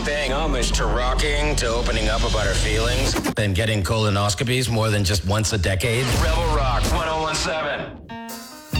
Paying homage to rocking, to opening up about our feelings, then getting colonoscopies more than just once a decade. Rebel Rock 1017.